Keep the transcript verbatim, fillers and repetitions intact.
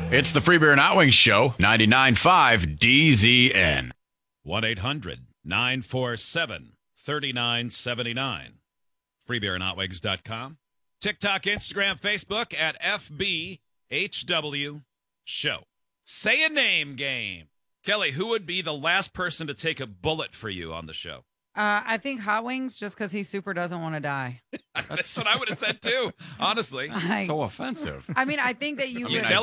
It's the Free Beer and Hot Wings Show, ninety-nine point five D Z N. one eight hundred nine four seven three nine seven nine. free beer and hot wings dot com. TikTok, Instagram, Facebook at F B H W Show. Say a name game. Kelly, who would be the last person to take a bullet for you on the show? Uh, I think Hot Wings, just because he super doesn't want to die. That's what I would have said too, honestly. I, So offensive. I mean, I think that you You would. tell